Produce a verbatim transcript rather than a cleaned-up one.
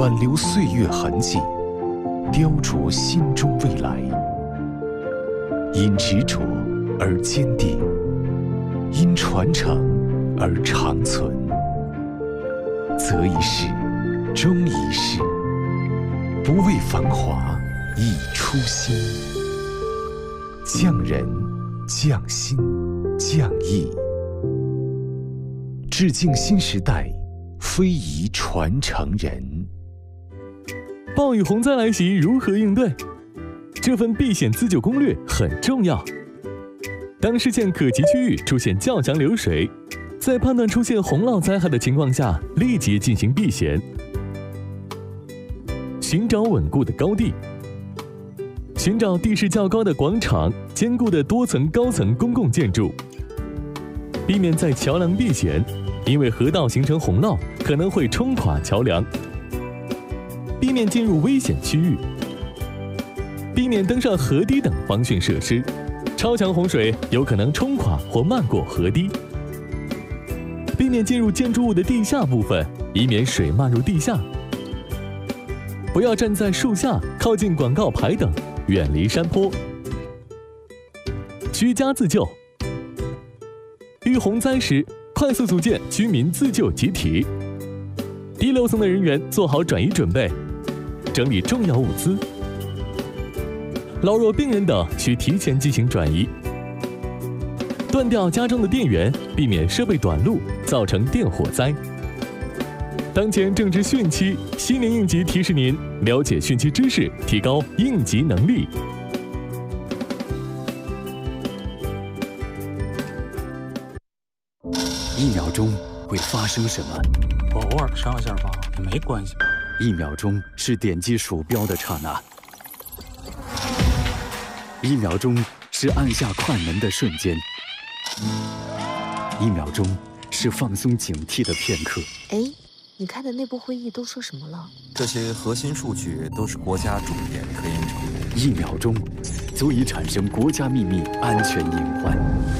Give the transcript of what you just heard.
挽留岁月痕迹，雕琢心中未来。因执着而坚定，因传承而长存。择一事，终一事，不为繁华，以初心。匠人，匠心，匠艺，致敬新时代，非遗传承人。 暴雨洪灾来袭，如何应对？这份避险自救攻略很重要。当视线可及区域出现较强流水，在判断出现洪涝灾害的情况下，立即进行避险。寻找稳固的高地，寻找地势较高的广场、坚固的多层高层公共建筑，避免在桥梁避险，因为河道形成洪涝可能会冲垮桥梁。避免进入危险区域，避免登上河堤等防汛设施，超强洪水有可能冲垮或漫过河堤。避免进入建筑物的地下部分，以免水漫入地下。不要站在树下、靠近广告牌等，远离山坡。居家自救，遇洪灾时，快速组建居民自救集体。低楼层的人员做好转移准备，整理重要物资。老弱病人等需提前进行转移。断掉家中的电源，避免设备短路，造成电火灾。当前正值汛期，西年应急提示您了解汛期知识，提高应急能力。 一秒钟会发生什么？ 我偶尔上一下吧，也没关系。 一秒钟是点击鼠标的刹那，一秒钟是按下快门的瞬间，一秒钟是放松警惕的片刻。 哎，你开的内部会议都说什么了？ 这些核心数据都是国家重点科研成果。 一秒钟足以产生国家秘密安全隐患。